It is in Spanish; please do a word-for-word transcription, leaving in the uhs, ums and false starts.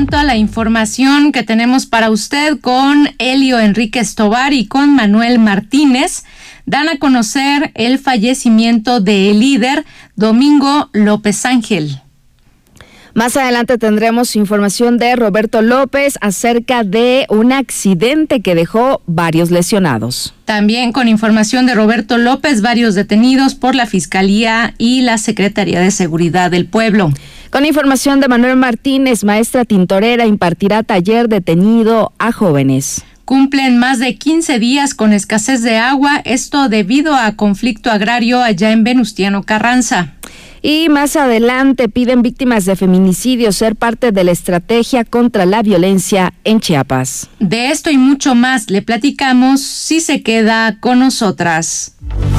momento a la información que tenemos para usted con Elio Enríquez Tovar y con Manuel Martínez. Dan a conocer el fallecimiento del líder Domingo López Ángel. Más adelante tendremos información de Roberto López acerca de un accidente que dejó varios lesionados. También con información de Roberto López, varios detenidos por la Fiscalía y la Secretaría de Seguridad del Pueblo. Con información de Manuel Martínez, maestra tintorera impartirá taller detenido a jóvenes. Cumplen más de quince días con escasez de agua, esto debido a conflicto agrario allá en Venustiano Carranza. Y más adelante piden víctimas de feminicidio ser parte de la estrategia contra la violencia en Chiapas. De esto y mucho más le platicamos si se queda con nosotras.